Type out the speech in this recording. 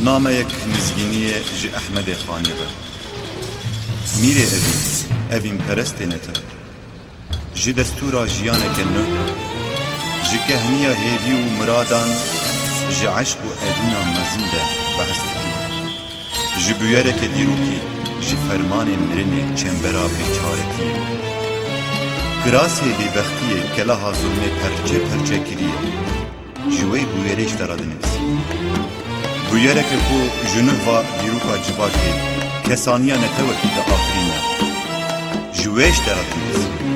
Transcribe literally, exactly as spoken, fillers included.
نامەیەک نزگینیە ji Ehmedê Xanê ve. Mîrê evî, evîn perestê netin. Ji destûra jiyaneke nû, ji kehniya hêvî û miradan, ji eşq û edîna mezin de behs dikin. Ji bûyereke dîrokî, ji fermanê mirinê çembera bêçaretiyê. Kirasê bêbextiyê keleha zulmê perçe perçe kiriye. Ji wê bûyerê ji te re dinivîsî. Bûyereke ku ji nûva dîroka civakê kesaniya netewekî de afirîne. Ji wê ji te re dinivîsî.